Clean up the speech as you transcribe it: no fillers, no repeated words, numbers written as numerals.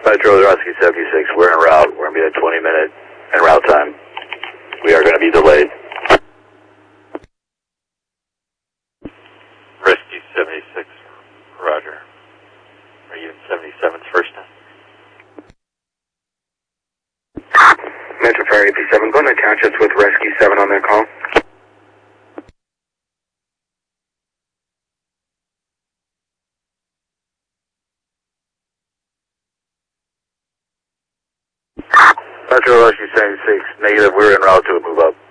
Metro Rescue 76, we're en route. We're going to be at 20-minute en route time. We are going to be delayed. Rescue 76, roger. Are you in 77's first now? Metro Fire 87, go into townships with Rescue 7 on their call. Metro Rescue 76, negative, we're en route to a move up.